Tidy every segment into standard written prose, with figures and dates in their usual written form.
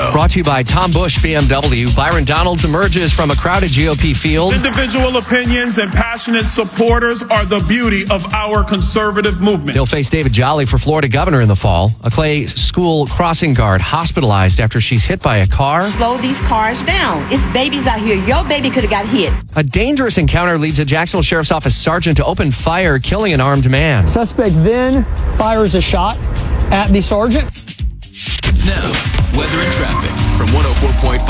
Brought to you by Tom Busch BMW. Byron Donalds emerges from a crowded GOP field. Individual opinions and passionate supporters are the beauty of our conservative movement. He'll face David Jolly for Florida governor in the fall. A Clay school crossing guard hospitalized after she's hit by a car. Slow these cars down. It's babies out here. Your baby could have got hit. A dangerous encounter leads a Jacksonville Sheriff's Office sergeant to open fire, killing an armed man. Suspect then fires a shot at the sergeant. Now, weather and traffic from 104.5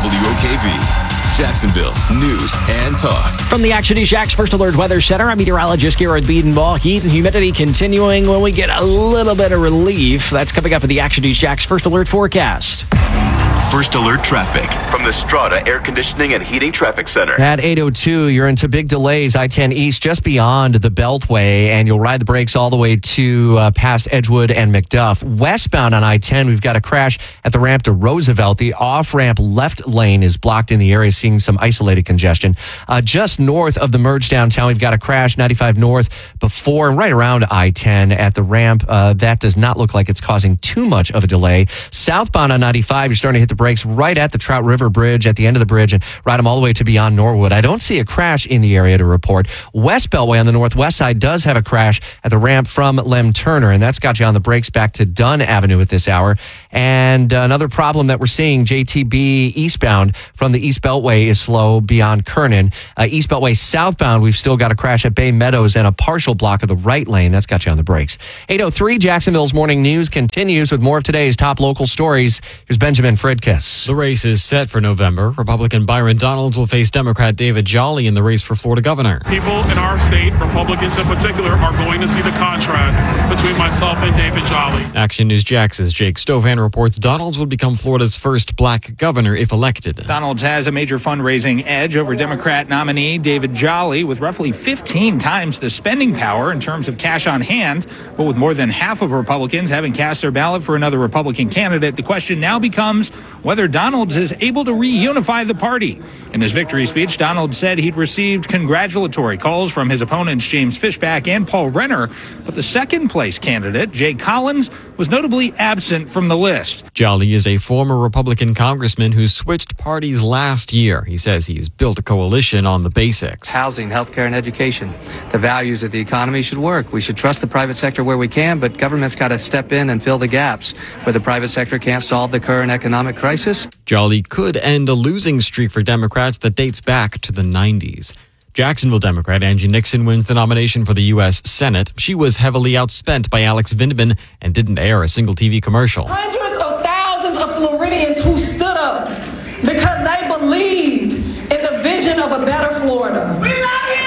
WOKV. Jacksonville's news and talk. From the Action News Jax First Alert Weather Center, I'm meteorologist Garrett Biedenball. Heat and humidity continuing when we get a little bit of relief. That's coming up in the Action News Jax First Alert forecast. First Alert traffic from the Strata Air Conditioning and Heating Traffic Center. At 8:02, you're into big delays, I-10 East, just beyond the Beltway, and you'll ride the brakes all the way to past Edgewood and McDuff. Westbound on I-10, we've got a crash at the ramp to Roosevelt. The off-ramp left lane is blocked in the area, seeing some isolated congestion. Just north of the merge downtown, we've got a crash, 95 north, before and right around I-10 at the ramp. That does not look like it's causing too much of a delay. Southbound on 95, you're starting to hit the brakes right at the Trout River Bridge, at the end of the bridge, and ride them all the way to beyond Norwood. I don't see a crash in the area to report. West Beltway on the northwest side does have a crash at the ramp from Lem Turner, and that's got you on the brakes back to Dunn Avenue at this hour. And another problem that we're seeing, JTB eastbound from the East Beltway is slow beyond Kernan. East Beltway southbound, we've still got a crash at Bay Meadows and a partial block of the right lane. That's got you on the brakes. 8:03, Jacksonville's Morning News continues with more of today's top local stories. Here's Benjamin Fridkiss. The race is set for November. Republican Byron Donalds will face Democrat David Jolly in the race for Florida governor. People in our state, Republicans in particular, are going to see the contrast between myself and David Jolly. Action News Jax's Jake Stovan reports Donalds will become Florida's first black governor if elected. Donalds has a major fundraising edge over Democrat nominee David Jolly, with roughly 15 times the spending power in terms of cash on hand. But with more than half of Republicans having cast their ballot for another Republican candidate, the question now becomes whether Donalds is able to reunify the party. In his victory speech, Donalds said he'd received congratulatory calls from his opponents James Fishback and Paul Renner, but the second-place candidate, Jay Collins, was notably absent from the list. Jolly is a former Republican congressman who switched parties last year. He says he's built a coalition on the basics. Housing, healthcare, and education. The values of the economy should work. We should trust the private sector where we can, but government's got to step in and fill the gaps where the private sector can't solve the current economic crisis. Jolly could end a losing streak for Democrats that dates back to the 90s. Jacksonville Democrat Angie Nixon wins the nomination for the U.S. Senate. She was heavily outspent by Alex Vindman and didn't air a single TV commercial. Hundreds of thousands of Floridians who stood up because they believed in the vision of a better Florida. We love you!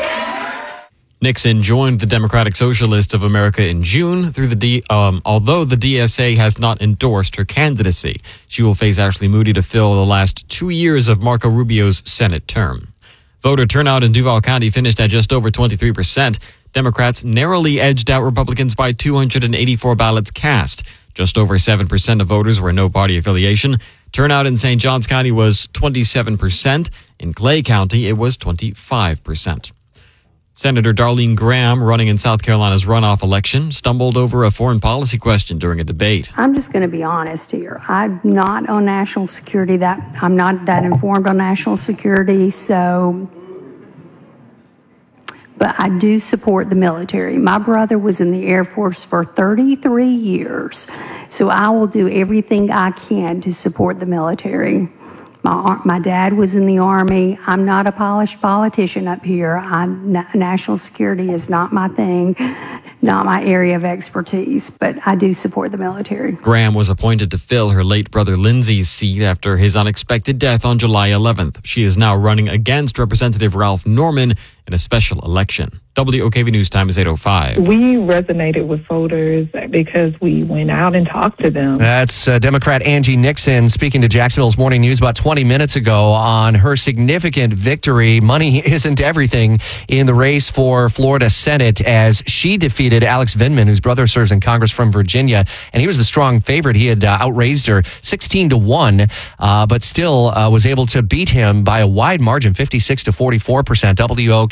Nixon joined the Democratic Socialists of America in June although the DSA has not endorsed her candidacy. She will face Ashley Moody to fill the last 2 years of Marco Rubio's Senate term. Voter turnout in Duval County finished at just over 23%. Democrats narrowly edged out Republicans by 284 ballots cast. Just over 7% of voters were no party affiliation. Turnout in St. Johns County was 27%. In Clay County, it was 25%. Senator Darlene Graham, running in South Carolina's runoff election, stumbled over a foreign policy question during a debate. I'm just going to be honest here. I'm not on national security. I'm not that informed on national security, but I do support the military. My brother was in the Air Force for 33 years, so I will do everything I can to support the military. My dad was in the Army. I'm not a polished politician up here. National security is not my thing, not my area of expertise, but I do support the military. Graham was appointed to fill her late brother Lindsay's seat after his unexpected death on July 11th. She is now running against Representative Ralph Norman in a special election. WOKV News Time is 8:05. We resonated with voters because we went out and talked to them. That's Democrat Angie Nixon speaking to Jacksonville's Morning News about 20 minutes ago on her significant victory. Money isn't everything in the race for Florida Senate as she defeated Alex Vindman, whose brother serves in Congress from Virginia, and he was the strong favorite. He had outraised her 16-1, but still was able to beat him by a wide margin, 56 to 44%. WOKV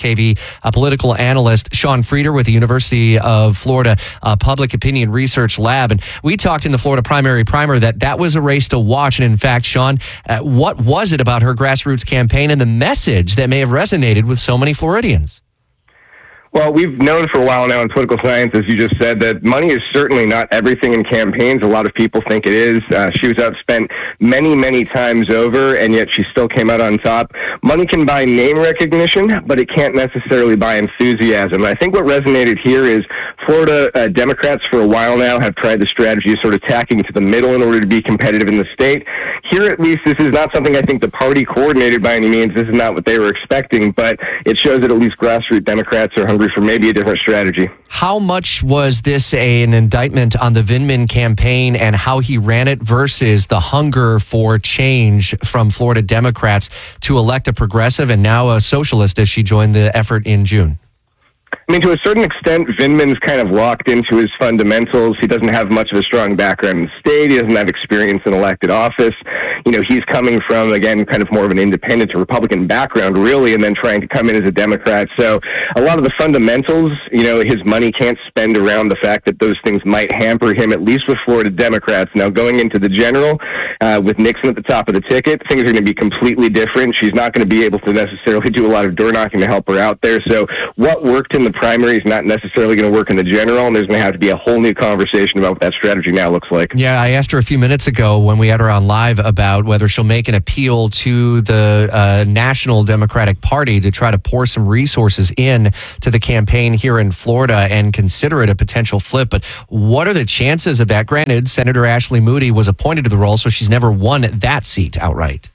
WSKV political analyst Sean Frieder with the University of Florida Public Opinion Research Lab. And we talked in the Florida Primary Primer that was a race to watch. And in fact, Sean, what was it about her grassroots campaign and the message that may have resonated with so many Floridians? Well, we've known for a while now in political science, as you just said, that money is certainly not everything in campaigns. A lot of people think it is. She was outspent many, many times over, and yet she still came out on top. Money can buy name recognition, but it can't necessarily buy enthusiasm. I think what resonated here is Florida Democrats for a while now have tried the strategy of sort of tacking to the middle in order to be competitive in the state. Here, at least, this is not something I think the party coordinated by any means. This is not what they were expecting, but it shows that at least grassroots Democrats are hungry for maybe a different strategy. How much was this an indictment on the Vindman campaign and how he ran it versus the hunger for change from Florida Democrats to elect a progressive and now a socialist as she joined the effort in June? I mean, to a certain extent, Vindman's kind of locked into his fundamentals. He doesn't have much of a strong background in the state. He doesn't have experience in elected office. You know, he's coming from, again, kind of more of an independent to Republican background, really, and then trying to come in as a Democrat. So a lot of the fundamentals, you know, his money can't spend around the fact that those things might hamper him, at least with Florida Democrats. Now, going into the general, with Nixon at the top of the ticket, things are going to be completely different. She's not going to be able to necessarily do a lot of door knocking to help her out there. So what worked in the primary is not necessarily going to work in the general, and there's going to have to be a whole new conversation about what that strategy now looks like. Yeah, I asked her a few minutes ago when we had her on live about whether she'll make an appeal to the National Democratic Party to try to pour some resources in to the campaign here in Florida and consider it a potential flip. But what are the chances of that? Granted, Senator Ashley Moody was appointed to the role, so she's never won that seat outright.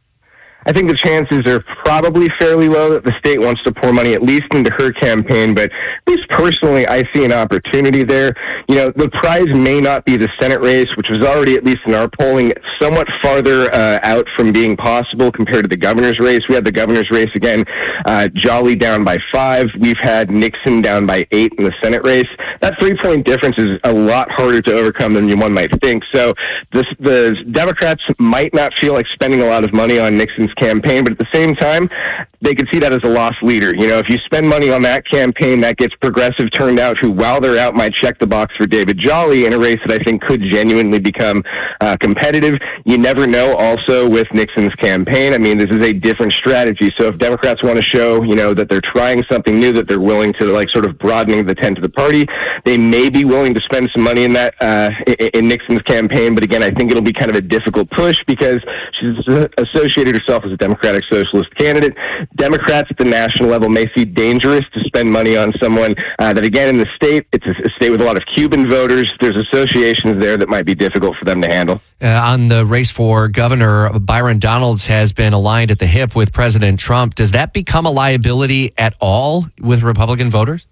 I think the chances are probably fairly low that the state wants to pour money at least into her campaign, but at least personally, I see an opportunity there. You know, the prize may not be the Senate race, which was already, at least in our polling, somewhat farther out from being possible compared to the governor's race. We had the governor's race, again, Jolly down by 5. We've had Nixon down by 8 in the Senate race. That 3-point difference is a lot harder to overcome than one might think. So the Democrats might not feel like spending a lot of money on Nixon's campaign, but at the same time, they could see that as a lost leader. You know, if you spend money on that campaign, that gets progressive turned out who, while they're out, might check the box for David Jolly in a race that I think could genuinely become competitive. You never know also with Nixon's campaign. I mean, this is a different strategy. So if Democrats want to show, you know, that they're trying something new, that they're willing to, like, sort of broadening the tent of the party, they may be willing to spend some money in that, in Nixon's campaign. But again, I think it'll be kind of a difficult push because she's associated herself as a Democratic Socialist candidate. Democrats at the national level may see dangerous to spend money on someone that, again, in the state, it's a state with a lot of Cuban voters. There's associations there that might be difficult for them to handle. On the race for governor, Byron Donalds has been aligned at the hip with President Trump. Does that become a liability at all with Republican voters?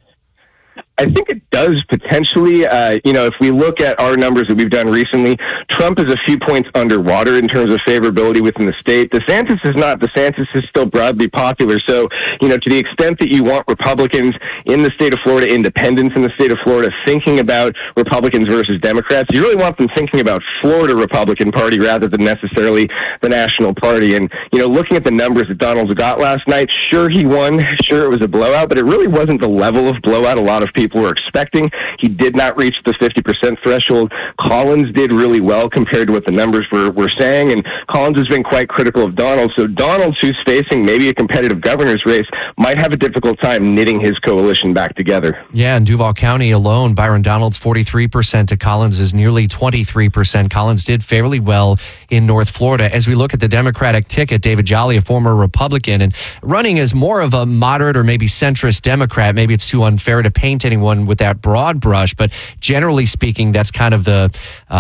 I think it does potentially. You know, if we look at our numbers that we've done recently, Trump is a few points underwater in terms of favorability within the state. DeSantis is not. DeSantis is still broadly popular. So, you know, to the extent that you want Republicans in the state of Florida, independents in the state of Florida, thinking about Republicans versus Democrats, you really want them thinking about Florida Republican Party rather than necessarily the national party. And, you know, looking at the numbers that Donalds got last night, sure, he won. Sure, it was a blowout, but it really wasn't the level of blowout a lot of people were expecting. He did not reach the 50% threshold. Collins did really well compared to what the numbers were saying, and Collins has been quite critical of Donalds. So Donalds, who's facing maybe a competitive governor's race, might have a difficult time knitting his coalition back together. Yeah, in Duval County alone, Byron Donalds 43% to Collins is nearly 23%. Collins did fairly well in North Florida. As we look at the Democratic ticket, David Jolly, a former Republican, and running as more of a moderate or maybe centrist Democrat. Maybe it's too unfair to paint anyone with that broad brush, but generally speaking, that's kind of the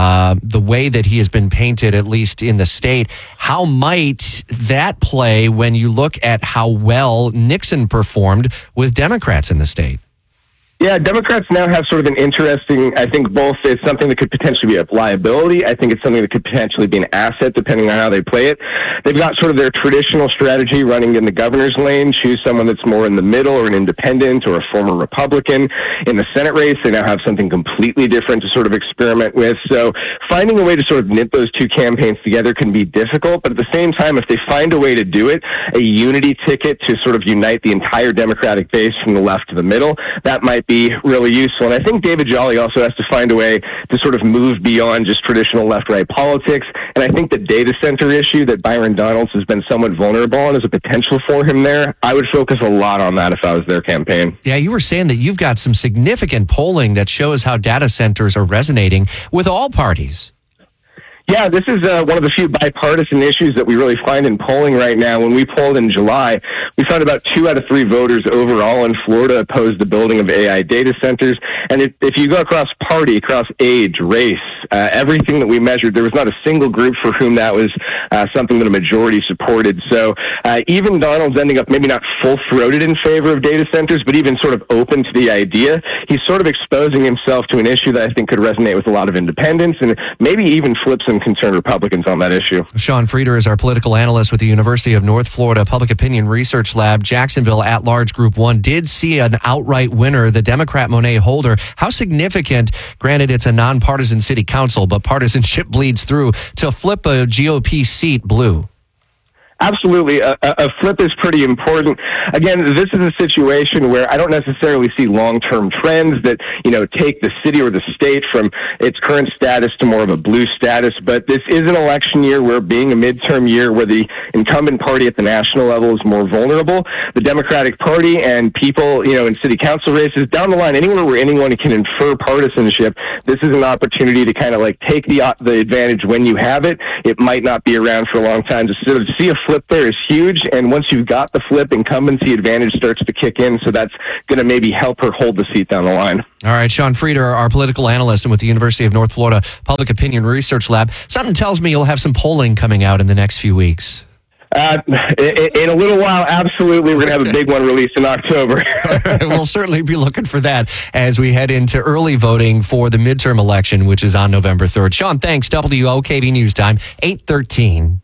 way that he has been painted, at least in the state. How might that play when you look at how well Nixon performed with Democrats in the state? Yeah, Democrats now have sort of an interesting, I think both it's something that could potentially be a liability. I think it's something that could potentially be an asset depending on how they play it. They've got sort of their traditional strategy running in the governor's lane, choose someone that's more in the middle or an independent or a former Republican. In the Senate race, they now have something completely different to sort of experiment with. So finding a way to sort of knit those two campaigns together can be difficult, but at the same time, if they find a way to do it, a unity ticket to sort of unite the entire Democratic base from the left to the middle, that might be really useful. And I think David Jolly also has to find a way to sort of move beyond just traditional left-right politics. And I think the data center issue that Byron Donalds has been somewhat vulnerable on is a potential for him there. I would focus a lot on that if I was their campaign. Yeah, you were saying that you've got some significant polling that shows how data centers are resonating with all parties. Yeah, this is one of the few bipartisan issues that we really find in polling right now. When we polled in July, we found about 2 out of 3 voters overall in Florida opposed the building of AI data centers. And if you go across party, across age, race, everything that we measured, there was not a single group for whom that was something that a majority supported. So even Donald's ending up maybe not full-throated in favor of data centers, but even sort of open to the idea, he's sort of exposing himself to an issue that I think could resonate with a lot of independents and maybe even flip some concerned Republicans on that issue. Sean Frieder is our political analyst with the University of North Florida Public Opinion Research Lab. Jacksonville at-large Group 1 did see an outright winner, the Democrat Monet Holder. How significant, granted it's a nonpartisan city council, but partisanship bleeds through, to flip a GOP seat blue? Absolutely. A flip is pretty important. Again, this is a situation where I don't necessarily see long-term trends that, take the city or the state from its current status to more of a blue status. But this is an election year where, being a midterm year where the incumbent party at the national level is more vulnerable, the Democratic Party and people, in city council races down the line, anywhere where anyone can infer partisanship, this is an opportunity to kind of take the advantage when you have it. It might not be around for a long time. To sort of see a flip there is huge, and once you've got the flip, incumbency advantage starts to kick in, so that's going to maybe help her hold the seat down the line. All right, Sean Frieder, our political analyst and with the University of North Florida Public Opinion Research Lab. Something tells me you'll have some polling coming out in the next few weeks. In a little while, absolutely. We're going to have a big one released in October. We'll certainly be looking for that as we head into early voting for the midterm election, which is on November 3rd. Sean, thanks. WOKV News Time, 8:13.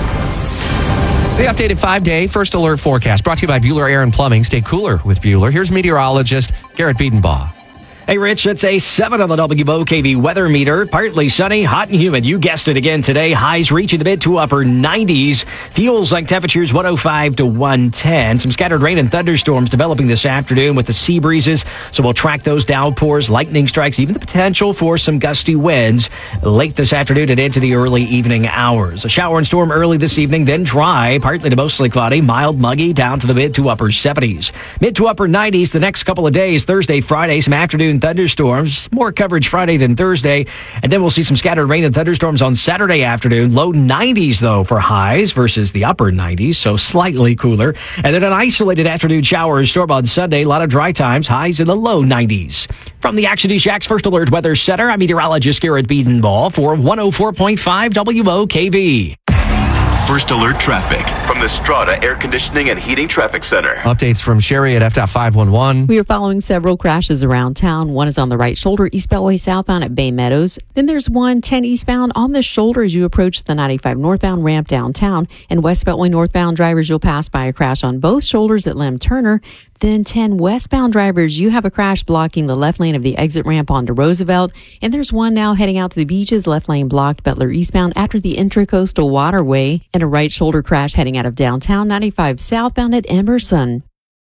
The updated 5-day first alert forecast brought to you by Bueller Air and Plumbing. Stay cooler with Bueller. Here's meteorologist Garrett Biedenbaugh. Hey, Rich, it's a 7 on the WOKV weather meter. Partly sunny, hot and humid. You guessed it again today. Highs reaching the mid to upper 90s. Feels like temperatures 105 to 110. Some scattered rain and thunderstorms developing this afternoon with the sea breezes. So we'll track those downpours, lightning strikes, even the potential for some gusty winds late this afternoon and into the early evening hours. A shower and storm early this evening, then dry, partly to mostly cloudy, mild, muggy, down to the mid to upper 70s. Mid to upper 90s the next couple of days. Thursday, Friday, some afternoon thunderstorms, more coverage Friday than Thursday, and then we'll see some scattered rain and thunderstorms on Saturday afternoon. Low 90s though for highs versus the upper 90s, so slightly cooler. And then an isolated afternoon shower or storm on Sunday. A lot of dry times, highs in the low 90s. From the Action News Jax First Alert Weather Center, I'm meteorologist Garrett Biedenbaugh for 104.5 WOKV. First Alert Traffic from the Strata Air Conditioning and Heating Traffic Center. Updates from Sherry at F.511. We are following several crashes around town. One is on the right shoulder, East Beltway southbound at Bay Meadows. Then there's 110 eastbound on the shoulder as you approach the 95 northbound ramp downtown. And West Beltway northbound drivers, you'll pass by a crash on both shoulders at Lem Turner. Then 10 westbound drivers, you have a crash blocking the left lane of the exit ramp onto Roosevelt. And there's one now heading out to the beaches, left lane blocked Butler eastbound after the Intracoastal Waterway. And a right shoulder crash heading out of downtown 95 southbound at Emerson.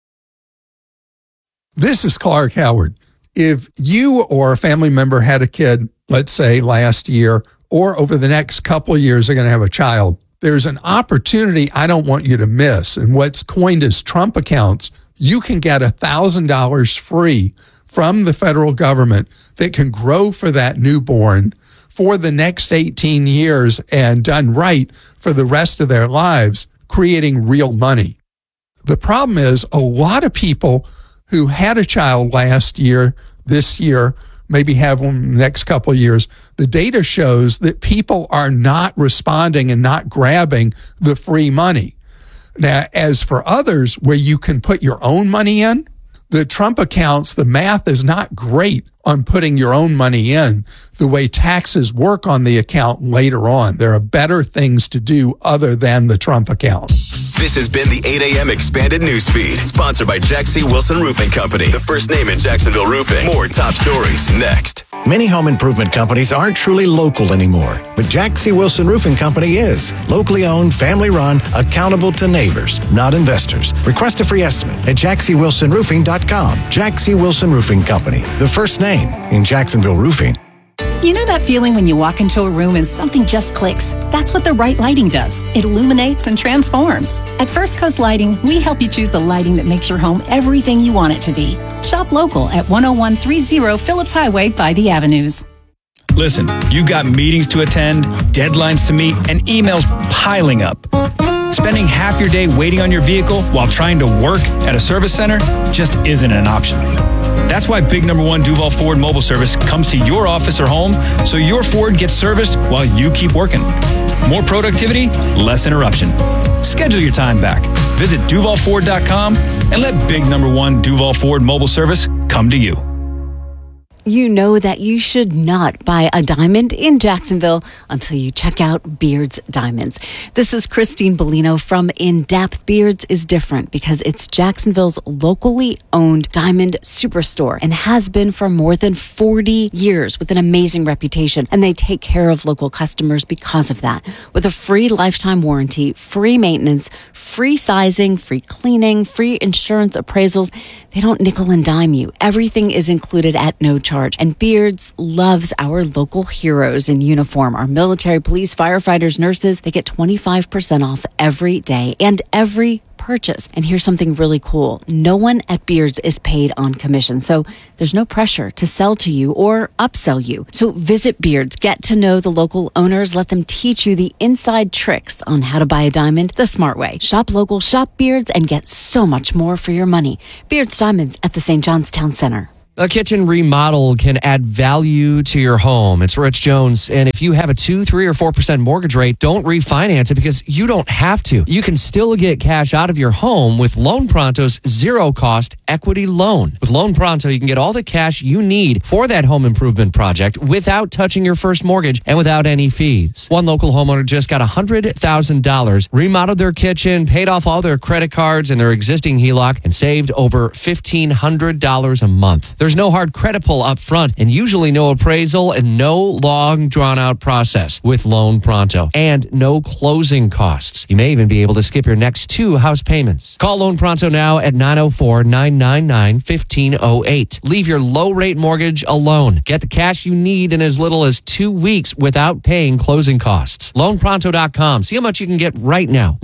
This is Clark Howard. If you or a family member had a kid, let's say last year, or over the next couple of years are going to have a child, there's an opportunity I don't want you to miss. And what's coined as Trump accounts, you can get $1,000 free from the federal government that can grow for that newborn for the next 18 years and done right for the rest of their lives, creating real money. The problem is a lot of people who had a child last year, this year, maybe have one in the next couple of years, the data shows that people are not responding and not grabbing the free money. Now, as for others where you can put your own money in, The Trump accounts, the math is not great on putting your own money in the way taxes work on the account later on. There are better things to do other than the Trump account. This has been the 8 a.m. Expanded Newsfeed, sponsored by Jack C. Wilson Roofing Company, the first name in Jacksonville roofing. More top stories next. Many home improvement companies aren't truly local anymore, but Jack C. Wilson Roofing Company is. Locally owned, family run, accountable to neighbors, not investors. Request a free estimate at jackcwilsonroofing.com. Jack C. Wilson Roofing Company, the first name in Jacksonville roofing. You know that feeling when you walk into a room and something just clicks? That's what the right lighting does. It illuminates and transforms. At First Coast Lighting, we help you choose the lighting that makes your home everything you want it to be. Shop local at 10130 Phillips Highway by the Avenues. Listen, you've got meetings to attend, deadlines to meet, and emails piling up. Spending half your day waiting on your vehicle while trying to work at a service center just isn't an option. That's why Big Number 1 Duval Ford Mobile Service comes to your office or home so your Ford gets serviced while you keep working. More productivity, less interruption. Schedule your time back. Visit DuvalFord.com and let Big Number 1 Duval Ford Mobile Service come to you. You know that you should not buy a diamond in Jacksonville until you check out Beards Diamonds. This is Christine Bellino from In Depth. Beards is different because it's Jacksonville's locally owned diamond superstore and has been for more than 40 years with an amazing reputation. And they take care of local customers because of that. With a free lifetime warranty, free maintenance, free sizing, free cleaning, free insurance appraisals. They don't nickel and dime you. Everything is included at no charge. And Beards loves our local heroes in uniform. Our military, police, firefighters, nurses, they get 25% off every day and every purchase. And here's something really cool. No one at Beards is paid on commission. So there's no pressure to sell to you or upsell you. So visit Beards, get to know the local owners, let them teach you the inside tricks on how to buy a diamond the smart way. Shop local, shop Beards, and get so much more for your money. Beards Diamonds at the St. John's Town Center. A kitchen remodel can add value to your home. It's Rich Jones. And if you have a 2, 3, or 4% mortgage rate, don't refinance it because you don't have to. You can still get cash out of your home with Loan Pronto's zero-cost equity loan. With Loan Pronto, you can get all the cash you need for that home improvement project without touching your first mortgage and without any fees. One local homeowner just got $100,000, remodeled their kitchen, paid off all their credit cards and their existing HELOC, and saved over $1,500 a month. There's no hard credit pull up front and usually no appraisal and no long drawn-out process with Loan Pronto and no closing costs. You may even be able to skip your next 2 house payments. Call Loan Pronto now at 904-999-1508. Leave your low-rate mortgage alone. Get the cash you need in as little as 2 weeks without paying closing costs. LoanPronto.com. See how much you can get right now.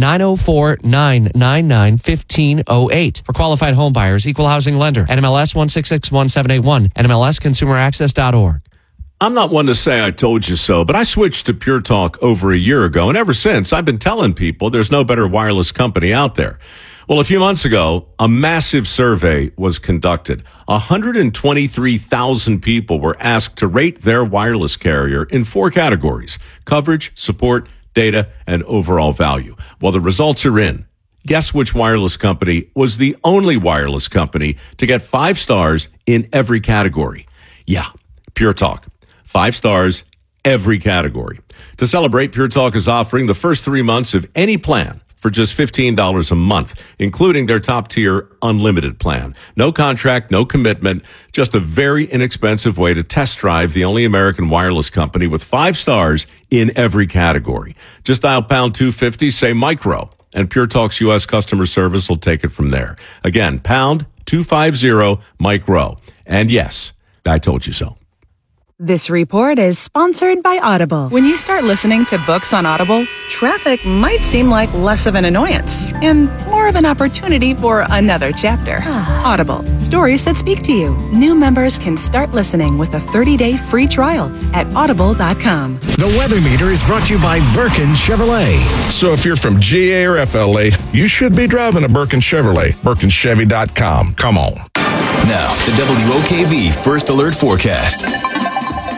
904-999-1508. For qualified home buyers, equal housing lender. NMLS 1661. 781 NMLSconsumeraccess.org. I'm not one to say I told you so, but I switched to Pure Talk over a year ago, and ever since, I've been telling people there's no better wireless company out there. Well, a few months ago, a massive survey was conducted. 123,000 people were asked to rate their wireless carrier in 4 categories: coverage, support, data, and overall value. Well, the results are in. Guess which wireless company was the only wireless company to get 5 stars in every category? Yeah, Pure Talk. 5 stars, every category. To celebrate, Pure Talk is offering the first 3 months of any plan for just $15 a month, including their top-tier unlimited plan. No contract, no commitment, just a very inexpensive way to test drive the only American wireless company with 5 stars in every category. Just dial pound 250, say micro, and Pure Talk's U.S. customer service will take it from there. Again, pound 250 micro. And yes, I told you so. This report is sponsored by Audible. When you start listening to books on Audible, traffic might seem like less of an annoyance and more of an opportunity for another chapter. Audible, stories that speak to you. New members can start listening with a 30-day free trial at audible.com. The Weather Meter is brought to you by Birkin Chevrolet. So if you're from GA or FLA, you should be driving a Birkin Chevrolet. BirkinChevy.com. Come on. Now, the WOKV First Alert Forecast.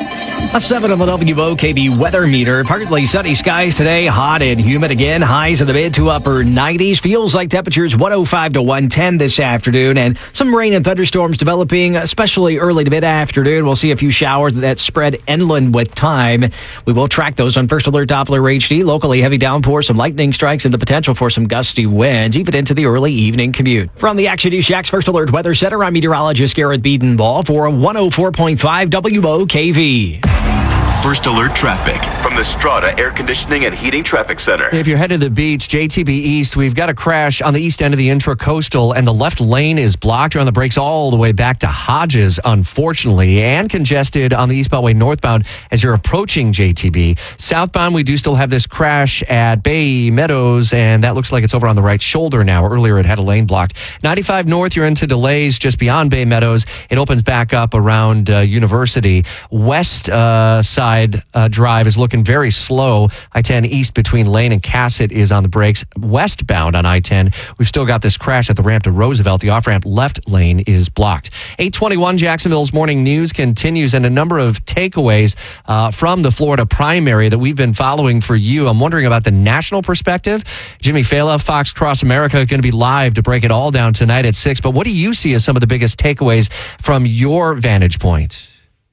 A 7 on the WOKV weather meter. Partly sunny skies today. Hot and humid again. Highs in the mid to upper 90s. Feels like temperatures 105 to 110 this afternoon. And some rain and thunderstorms developing, especially early to mid-afternoon. We'll see a few showers that spread inland with time. We will track those on First Alert Doppler HD. Locally heavy downpours, some lightning strikes, and the potential for some gusty winds, even into the early evening commute. From the Action News Shack's First Alert Weather Center, I'm meteorologist Garrett Biedenball for 104.5 WOKV. First Alert traffic from the Strata Air Conditioning and Heating Traffic Center. If you're headed to the beach, JTB East, we've got a crash on the east end of the Intracoastal, and the left lane is blocked. You're on the brakes all the way back to Hodges, unfortunately, and congested on the East Beltway northbound as you're approaching JTB. Southbound, we do still have this crash at Bay Meadows, and that looks like it's over on the right shoulder now. Earlier, it had a lane blocked. 95 north, you're into delays just beyond Bay Meadows. It opens back up around University. West side drive is looking very slow. I-10 east between Lane and Cassett is on the brakes. Westbound on I-10, we've still got this crash at the ramp to Roosevelt. The off-ramp left lane is blocked. 8:21 Jacksonville's morning news continues, and a number of takeaways from the Florida primary that we've been following for you. I'm wondering about the national perspective. Jimmy Fala, Fox Cross America, going to be live to break it all down tonight at 6. But what do you see as some of the biggest takeaways from your vantage point?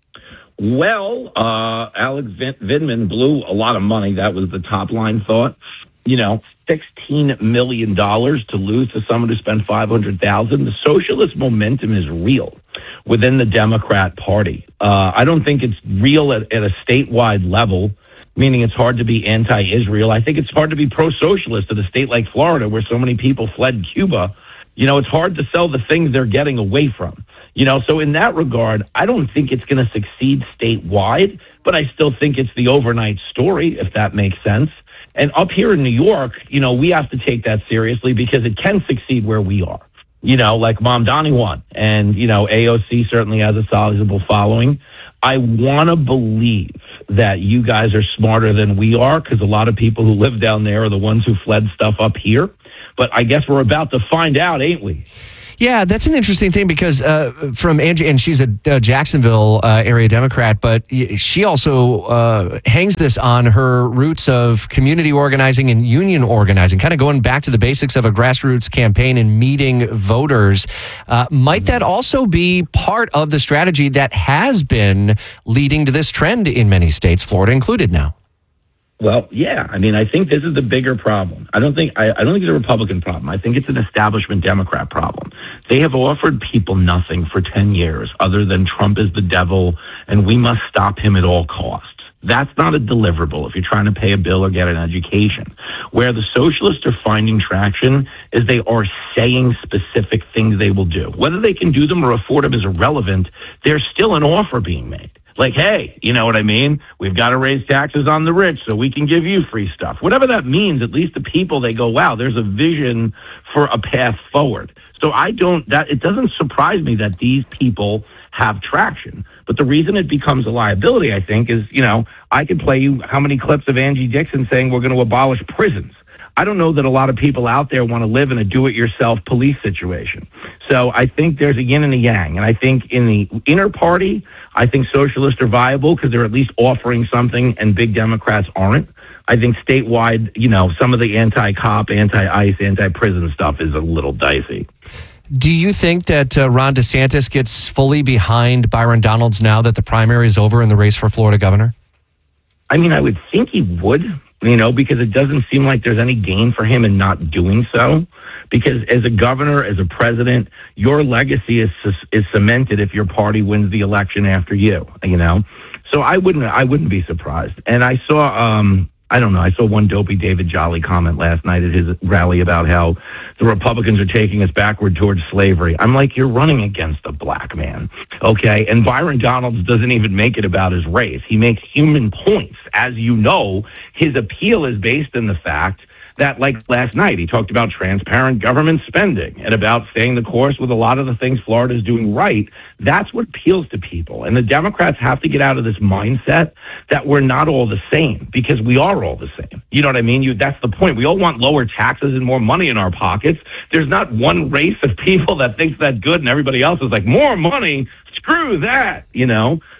Well, Alex Vindman blew a lot of money. That was the top line thought. You know, $16 million to lose to someone who spent $500,000. The socialist momentum is real within the Democrat Party. I don't think it's real at a statewide level, meaning it's hard to be anti-Israel. I think it's hard to be pro-socialist in a state like Florida where so many people fled Cuba. You know, it's hard to sell the things they're getting away from. You know, so in that regard, I don't think it's going to succeed statewide, but I still think it's the overnight story, if that makes sense. And up here in New York, you know, we have to take that seriously because it can succeed where we are. You know, like Mamdani won, and, you know, AOC certainly has a sizable following. I want to believe that you guys are smarter than we are because a lot of people who live down there are the ones who fled stuff up here. But I guess we're about to find out, ain't we? Yeah, that's an interesting thing because from Angie, and she's a Jacksonville area Democrat, but she also hangs this on her roots of community organizing and union organizing, kind of going back to the basics of a grassroots campaign and meeting voters. Might that also be part of the strategy that has been leading to this trend in many states, Florida included now? Well, yeah. I mean, I think this is the bigger problem. I don't think it's a Republican problem. I think it's an establishment Democrat problem. They have offered people nothing for 10 years other than Trump is the devil and we must stop him at all costs. That's not a deliverable if you're trying to pay a bill or get an education. Where the socialists are finding traction is they are saying specific things they will do. Whether they can do them or afford them is irrelevant. There's still an offer being made. Like, hey, you know what I mean? We've got to raise taxes on the rich so we can give you free stuff. Whatever that means, at least the people, they go, wow, there's a vision for a path forward. So it doesn't surprise me that these people have traction. But the reason it becomes a liability, I think, is, you know, I could play you how many clips of Angie Dixon saying we're going to abolish prisons. I don't know that a lot of people out there want to live in a do-it-yourself police situation. So I think there's a yin and a yang. And I think in the inner party, I think socialists are viable because they're at least offering something and big Democrats aren't. I think statewide, you know, some of the anti-cop, anti-ICE, anti-prison stuff is a little dicey. Do you think that Ron DeSantis gets fully behind Byron Donalds now that the primary is over in the race for Florida governor? I mean, I would think he would, you know, because it doesn't seem like there's any gain for him in not doing so. Because as a governor, as a president, your legacy is cemented if your party wins the election after you, you know. So I wouldn't be surprised. And I saw, I saw one dopey David Jolly comment last night at his rally about how the Republicans are taking us backward towards slavery. I'm like, you're running against a black man, okay? And Byron Donalds doesn't even make it about his race. He makes human points. As you know, his appeal is based in the fact that, like last night, he talked about transparent government spending and about staying the course with a lot of the things Florida is doing right. That's what appeals to people. And the Democrats have to get out of this mindset that we're not all the same, because we are all the same. You know what I mean? That's the point. We all want lower taxes and more money in our pockets. There's not one race of people that thinks that's good and everybody else is like, more money, screw that, you know?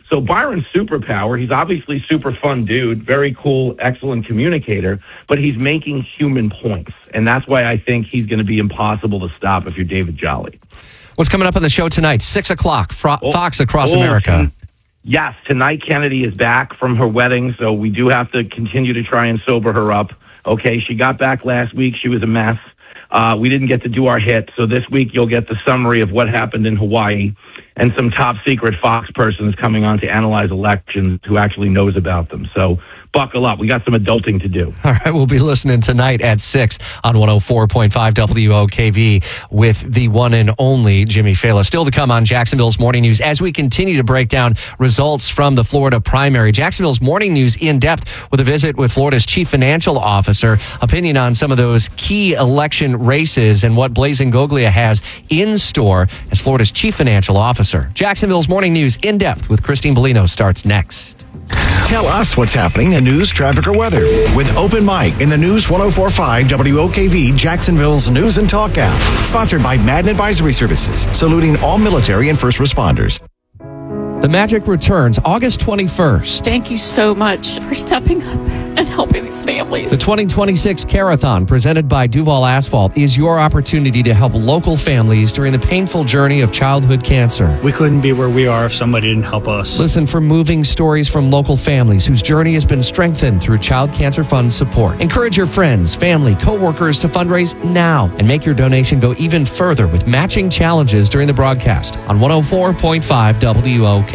So Byron's superpower, he's obviously super fun dude, very cool, excellent communicator, but he's making human points. And that's why I think he's going to be impossible to stop if you're David Jolly. What's coming up on the show tonight? 6 o'clock, Fox Across America. Yes, tonight Kennedy is back from her wedding, so we do have to continue to try and sober her up. Okay, she got back last week. She was a mess. We didn't get to do our hit, so this week you'll get the summary of what happened in Hawaii, and some top secret Fox person is coming on to analyze elections who actually knows about them. So buckle up. We got some adulting to do. All right, we'll be listening tonight at 6 on 104.5 WOKV with the one and only Jimmy Fallon. Still to come on Jacksonville's Morning News as we continue to break down results from the Florida primary. Jacksonville's Morning News in depth with a visit with Florida's chief financial officer, opinion on some of those key election races and what Blazing Goglia has in store as Florida's chief financial officer. Jacksonville's Morning News in depth with Christine Bellino starts next. Tell us what's happening in news, traffic, or weather with Open Mic in the News 104.5 WOKV Jacksonville's News and Talk app. Sponsored by Madden Advisory Services, saluting all military and first responders. The Magic returns August 21st. Thank you so much for stepping up and helping these families. The 2026 Carathon, presented by Duval Asphalt, is your opportunity to help local families during the painful journey of childhood cancer. We couldn't be where we are if somebody didn't help us. Listen for moving stories from local families whose journey has been strengthened through Child Cancer Fund support. Encourage your friends, family, co-workers to fundraise now and make your donation go even further with matching challenges during the broadcast on 104.5 WOKV.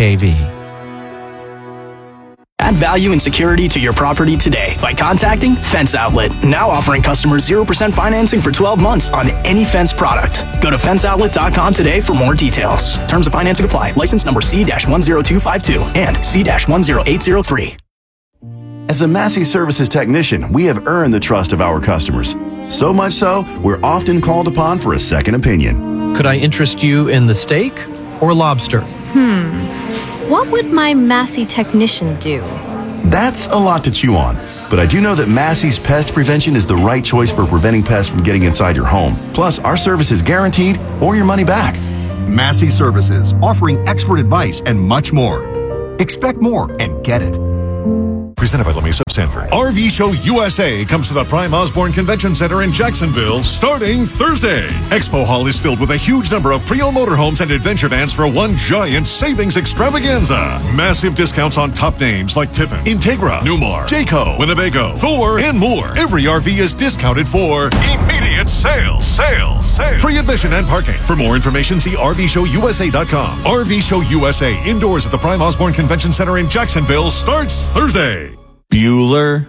Add value and security to your property today by contacting Fence Outlet, now offering customers 0% financing for 12 months on any Fence product. Go to fenceoutlet.com today for more details. Terms of financing apply. License number C-10252 and C-10803. As a Massey Services technician, we have earned the trust of our customers. So much so, we're often called upon for a second opinion. Could I interest you in the steak or lobster? What would my Massey technician do? That's a lot to chew on, but I do know that Massey's Pest Prevention is the right choice for preventing pests from getting inside your home. Plus, our service is guaranteed or your money back. Massey Services, offering expert advice and much more. Expect more and get it. Presented by Lamesa Sanford. RV Show USA comes to the Prime Osborne Convention Center in Jacksonville starting Thursday. Expo Hall is filled with a huge number of pre-owned motorhomes and adventure vans for one giant savings extravaganza. Massive discounts on top names like Tiffin, Integra, Newmar, Jayco, Winnebago, Thor, and more. Every RV is discounted for immediate sales. Free admission and parking. For more information, see RVShowUSA.com. RV Show USA indoors at the Prime Osborne Convention Center in Jacksonville starts Thursday. Bueller.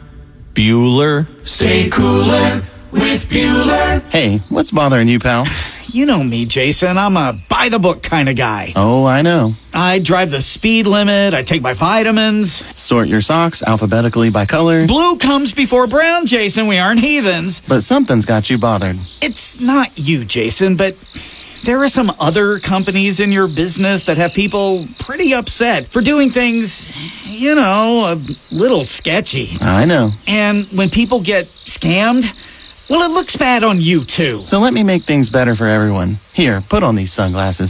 Stay cooler with Bueller. Hey, what's bothering you, pal? You know me, Jason. I'm a by-the-book kind of guy. Oh, I know. I drive the speed limit. I take my vitamins. Sort your socks alphabetically by color. Blue comes before brown, Jason. We aren't heathens. But something's got you bothered. It's not you, Jason, but there are some other companies in your business that have people pretty upset for doing things, a little sketchy. I know. And when people get scammed, well, it looks bad on you, too. So let me make things better for everyone. Here, put on these sunglasses.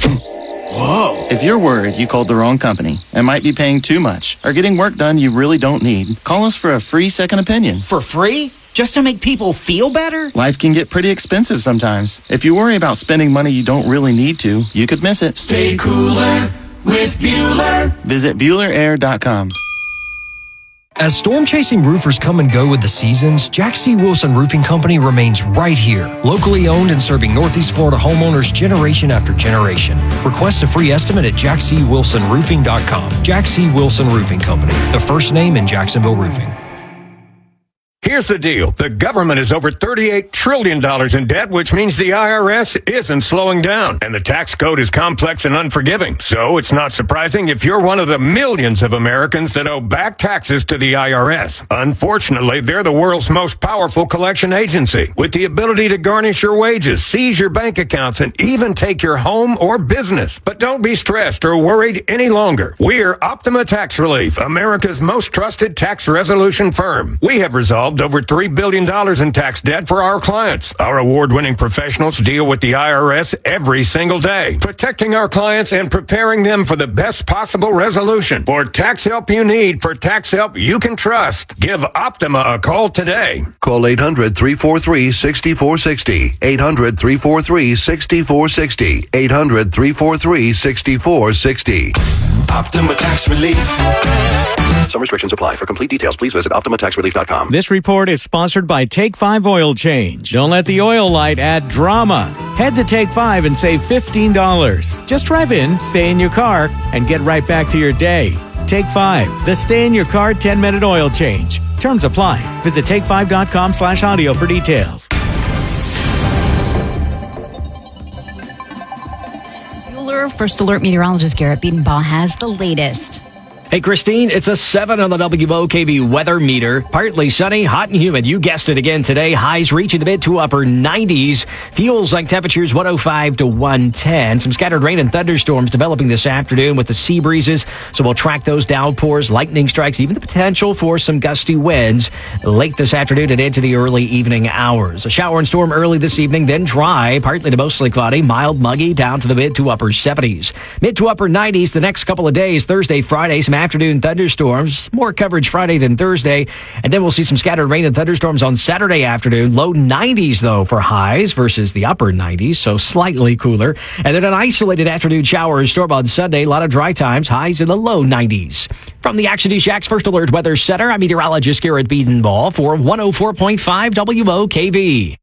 Whoa. If you're worried you called the wrong company and might be paying too much or getting work done you really don't need, call us for a free second opinion. For free? Just to make people feel better? Life can get pretty expensive sometimes. If you worry about spending money you don't really need to, you could miss it. Stay cooler with Bueller. Visit BuellerAir.com. As storm-chasing roofers come and go with the seasons, Jack C. Wilson Roofing Company remains right here, locally owned and serving Northeast Florida homeowners generation after generation. Request a free estimate at jackcwilsonroofing.com. Jack C. Wilson Roofing Company, the first name in Jacksonville roofing. Here's the deal. The government is over $38 trillion in debt, which means the IRS isn't slowing down. And the tax code is complex and unforgiving. So it's not surprising if you're one of the millions of Americans that owe back taxes to the IRS. Unfortunately, they're the world's most powerful collection agency, with the ability to garnish your wages, seize your bank accounts, and even take your home or business. But don't be stressed or worried any longer. We're Optima Tax Relief, America's most trusted tax resolution firm. We have resolved absolved over $3 billion in tax debt for our clients. Our award-winning professionals deal with the IRS every single day, protecting our clients and preparing them for the best possible resolution. For tax help you need, for tax help you can trust, give Optima a call today. Call 800-343-6460. 800-343-6460. 800-343-6460. Optima Tax Relief. Some restrictions apply. For complete details, please visit OptimaTaxRelief.com. This report is sponsored by Take 5 Oil Change. Don't let the oil light add drama. Head to Take 5 and save $15. Just drive in, stay in your car, and get right back to your day. Take 5, the stay in your car 10-minute oil change. Terms apply. Visit take5.com/audio for details. First Alert meteorologist Garrett Biedenbaugh has the latest. Hey, Christine, it's a 7 on the WOKV weather meter. Partly sunny, hot and humid. You guessed it again today. Highs reaching the mid to upper 90s. Feels like temperatures 105 to 110. Some scattered rain and thunderstorms developing this afternoon with the sea breezes. So we'll track those downpours, lightning strikes, even the potential for some gusty winds late this afternoon and into the early evening hours. A shower and storm early this evening, then dry, partly to mostly cloudy, mild, muggy, down to the mid to upper 70s. Mid to upper 90s the next couple of days, Thursday, Friday, some afternoon thunderstorms, more coverage Friday than Thursday, and then we'll see some scattered rain and thunderstorms on Saturday afternoon. Low 90s though for highs versus the upper 90s, so slightly cooler. And then an isolated afternoon shower or storm on Sunday. A lot of dry times, highs in the low 90s. From the Action News Jax First Alert Weather Center, I'm meteorologist Garrett Biedenbaugh for 104.5 WOKV.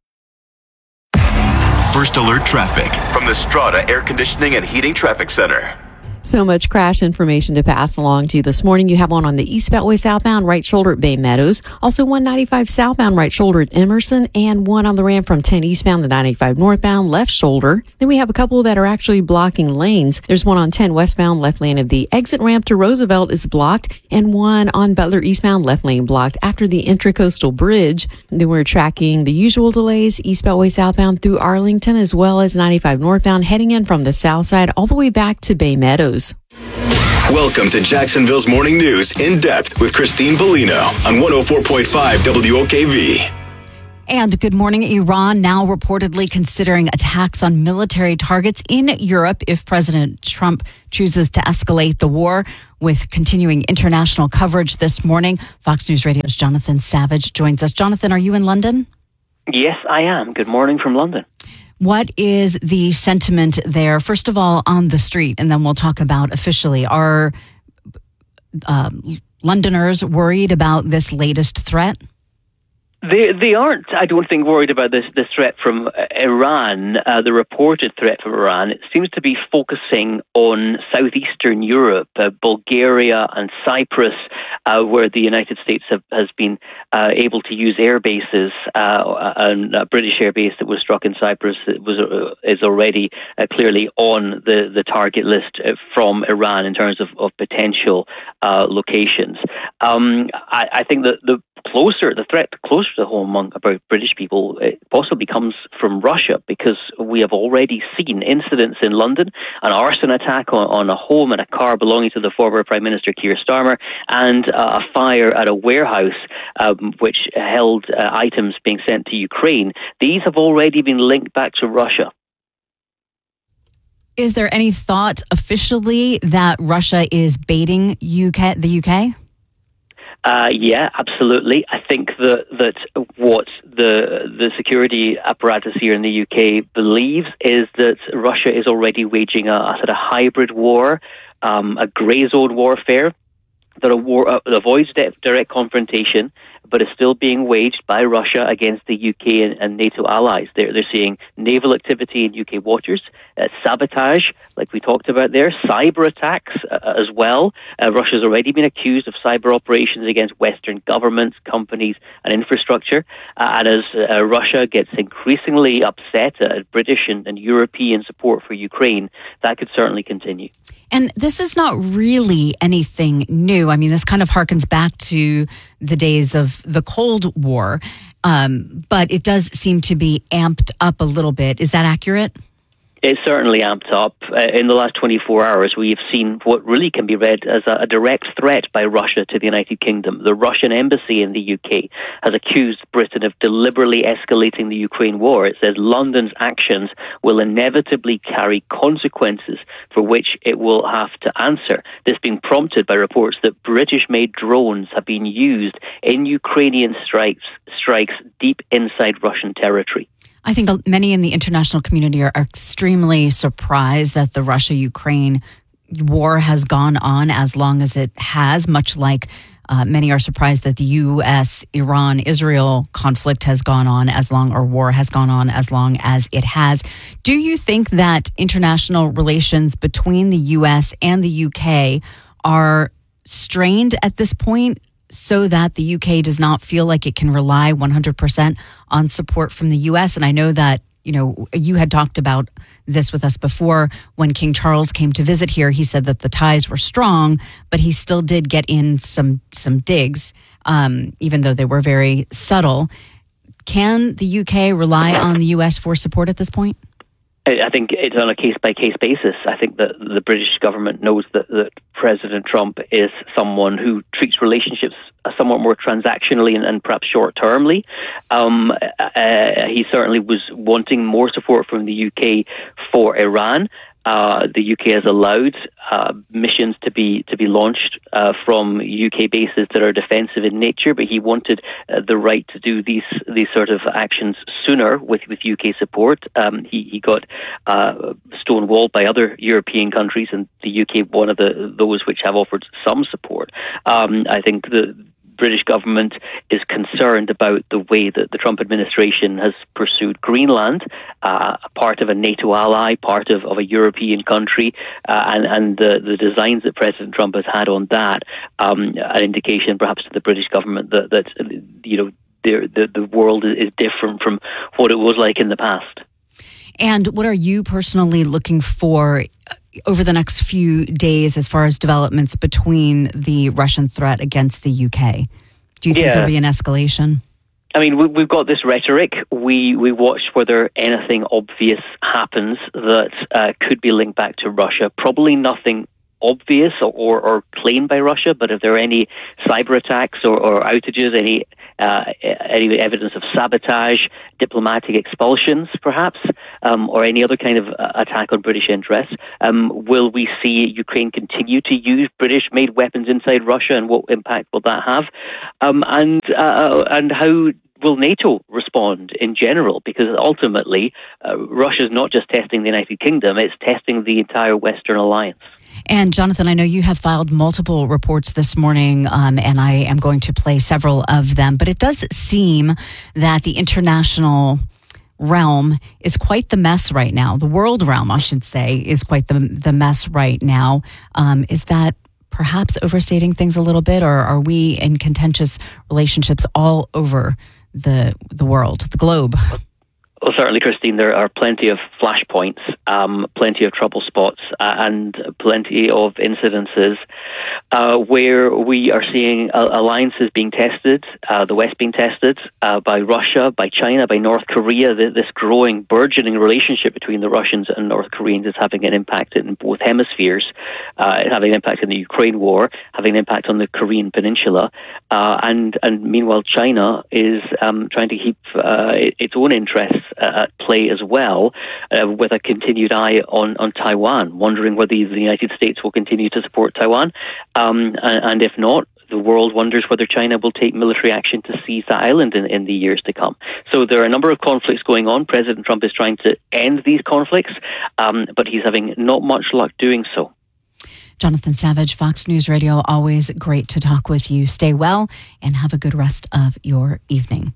First Alert Traffic from the Strata Air Conditioning and Heating Traffic Center. So much crash information to pass along to you this morning. You have one on the East Beltway southbound right shoulder at Bay Meadows. Also 195 southbound right shoulder at Emerson, and one on the ramp from 10 eastbound to 95 northbound left shoulder. Then we have a couple that are actually blocking lanes. There's one on 10 westbound left lane of the exit ramp to Roosevelt is blocked, and one on Butler eastbound left lane blocked after the Intracoastal Bridge. Then we're tracking the usual delays East Beltway southbound through Arlington, as well as 95 northbound heading in from the south side all the way back to Bay Meadows. Welcome to Jacksonville's Morning News in Depth with Christine Bellino on 104.5 WOKV. And good morning. Iran now reportedly considering attacks on military targets in Europe if President Trump chooses to escalate the war. With continuing international coverage this morning, Fox News Radio's Jonathan Savage joins us. Jonathan, are you in London? Yes, I am. Good morning from London. What is the sentiment there, first of all, on the street, and then we'll talk about officially. Are Londoners worried about this latest threat? They aren't, I don't think, worried about this threat from Iran, the reported threat from Iran. It seems to be focusing on southeastern Europe, Bulgaria and Cyprus, where the United States has been able to use air bases. And a British air base that was struck in Cyprus is already clearly on the target list from Iran in terms of potential locations. I think that the threat closer to home among British people possibly comes from Russia, because we have already seen incidents in London, an arson attack on a home and a car belonging to the former Prime Minister Keir Starmer, and a fire at a warehouse which held items being sent to Ukraine. These have already been linked back to Russia. Is there any thought officially that Russia is baiting the UK? Yeah, absolutely. I think that what the security apparatus here in the UK believes is that Russia is already waging a sort of hybrid war, a grey zone warfare, that avoids direct confrontation, but is still being waged by Russia against the UK and NATO allies. They're seeing naval activity in UK waters, sabotage, like we talked about there, cyber attacks as well. Russia's already been accused of cyber operations against Western governments, companies, and infrastructure. And as Russia gets increasingly upset at British and European support for Ukraine, that could certainly continue. And this is not really anything new. I mean, this kind of harkens back to the days of the Cold War, but it does seem to be amped up a little bit. Is that accurate? It's certainly amped up. In the last 24 hours, we have seen what really can be read as a direct threat by Russia to the United Kingdom. The Russian embassy in the UK has accused Britain of deliberately escalating the Ukraine war. It says London's actions will inevitably carry consequences for which it will have to answer. This being prompted by reports that British-made drones have been used in Ukrainian strikes deep inside Russian territory. I think many in the international community are extremely surprised that the Russia-Ukraine war has gone on as long as it has, much like many are surprised that the U.S., Iran, Israel conflict has gone on as long, or war has gone on as long as it has. Do you think that international relations between the U.S. and the U.K. are strained at this point, so that the UK does not feel like it can rely 100% on support from the US? And I know that, you had talked about this with us before. When King Charles came to visit here, he said that the ties were strong, but he still did get in some digs, even though they were very subtle. Can the UK rely on the US for support at this point? I think it's on a case-by-case basis. I think that the British government knows that President Trump is someone who treats relationships somewhat more transactionally and perhaps short-termly. He certainly was wanting more support from the UK for Iran. The UK has allowed missions to be launched from UK bases that are defensive in nature, but he wanted the right to do these sort of actions sooner with UK support. He got stonewalled by other European countries, and the UK one of those which have offered some support. I think the British government is concerned about the way that the Trump administration has pursued Greenland, part of a NATO ally, part of a European country, and the designs that President Trump has had on that, an indication perhaps to the British government that the world is different from what it was like in the past. And what are you personally looking for over the next few days as far as developments between the Russian threat against the UK? Do you think there'll be an escalation? I mean, we've got this rhetoric. We watch whether anything obvious happens that could be linked back to Russia. Probably nothing obvious or claimed by Russia, but if there are any cyber attacks or outages, any evidence of sabotage, diplomatic expulsions, perhaps, or any other kind of attack on British interests, will we see Ukraine continue to use British-made weapons inside Russia, and what impact will that have? And how will NATO respond in general? Because ultimately, Russia is not just testing the United Kingdom, it's testing the entire Western alliance. And Jonathan, I know you have filed multiple reports this morning, and I am going to play several of them, but it does seem that the international realm is quite the mess right now. The world realm, I should say, is quite the mess right now. Is that perhaps overstating things a little bit, or are we in contentious relationships all over the world, the globe? Well, certainly, Christine, there are plenty of flashpoints, plenty of trouble spots, and plenty of incidences where we are seeing alliances being tested, the West being tested by Russia, by China, by North Korea. This growing, burgeoning relationship between the Russians and North Koreans is having an impact in both hemispheres, having an impact in the Ukraine war, having an impact on the Korean Peninsula, and meanwhile China is trying to keep its own interests at play as well, with a continued eye on Taiwan, wondering whether the United States will continue to support Taiwan, and if not, the world wonders whether China will take military action to seize that island in the years to come. So there are a number of conflicts going on. President Trump is trying to end these conflicts, but he's having not much luck doing so. Jonathan Savage, Fox News Radio, always great to talk with you. Stay well and have a good rest of your evening.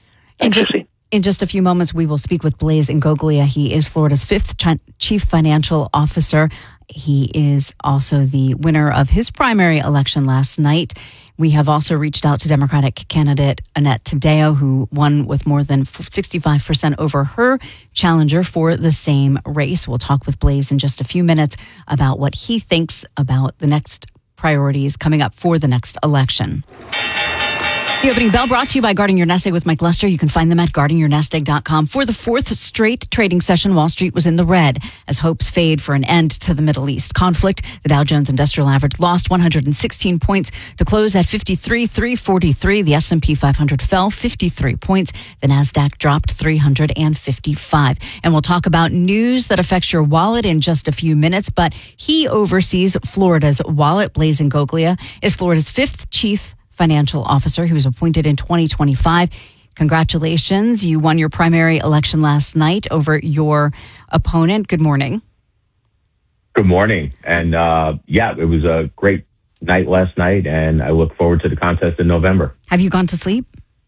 In just a few moments, we will speak with Blaise Ingoglia. He is Florida's 5th chief financial officer. He is also the winner of his primary election last night. We have also reached out to Democratic candidate Annette Taddeo, who won with more than 65% over her challenger for the same race. We'll talk with Blaise in just a few minutes about what he thinks about the next priorities coming up for the next election. The opening bell brought to you by Guarding Your Nest Egg with Mike Lester. You can find them at guardingyournestegg.com. For the fourth straight trading session, Wall Street was in the red as hopes fade for an end to the Middle East conflict. The Dow Jones Industrial Average lost 116 points to close at 53,343. The S&P 500 fell 53 points. The Nasdaq dropped 355. And we'll talk about news that affects your wallet in just a few minutes. But he oversees Florida's wallet. Blaise Ingoglia is Florida's fifth chief financial officer. He was appointed in 2025. Congratulations. You won your primary election last night over your opponent. Good morning. Good morning. And it was a great night last night, and I look forward to the contest in November. Have you gone to sleep?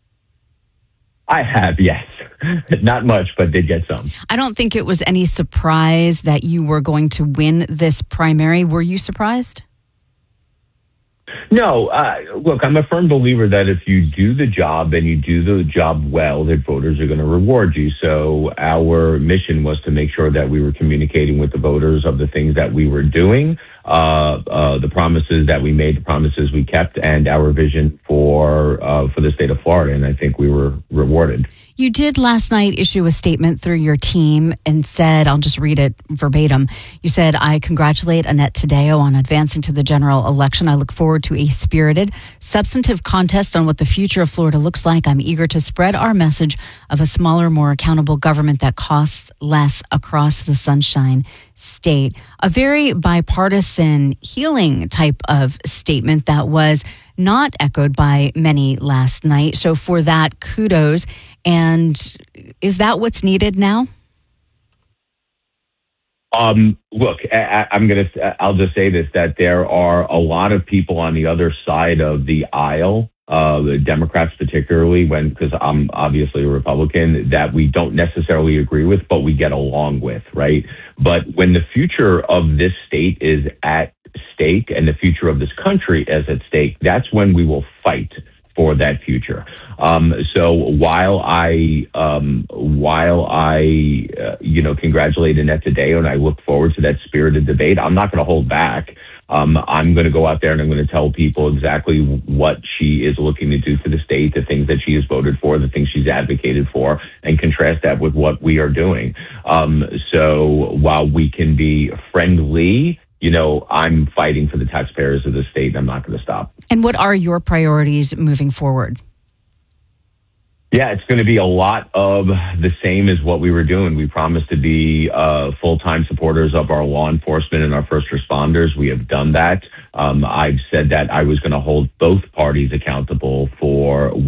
I have, yes. Not much, but did get some. I don't think it was any surprise that you were going to win this primary. Were you surprised? No, look, I'm a firm believer that if you do the job and you do the job well, that voters are going to reward you. So our mission was to make sure that we were communicating with the voters of the things that we were doing, the promises that we made, the promises we kept, and our vision for the state of Florida. And I think we were rewarded. You did last night issue a statement through your team and said, I'll just read it verbatim. You said, I congratulate Annette Taddeo on advancing to the general election. I look forward to a spirited, substantive contest on what the future of Florida looks like. I'm eager to spread our message of a smaller, more accountable government that costs less across the Sunshine State. A very bipartisan, healing type of statement that was not echoed by many last night. So for that, kudos. And is that what's needed now? Look, I'll just say this, that there are a lot of people on the other side of the aisle, the Democrats particularly, because I'm obviously a Republican, that we don't necessarily agree with, but we get along with, right? But when the future of this state is at stake and the future of this country is at stake, that's when we will fight for that future. So while I congratulate Annette Taddeo and I look forward to that spirited debate, I'm not going to hold back. I'm going to go out there and I'm going to tell people exactly what she is looking to do for the state, the things that she has voted for, the things she's advocated for, and contrast that with what we are doing. So while we can be friendly, I'm fighting for the taxpayers of the state, and I'm not going to stop. And what are your priorities moving forward? Yeah, it's going to be a lot of the same as what we were doing. We promised to be full-time supporters of our law enforcement and our first responders. We have done that. I've said that I was going to hold both parties accountable for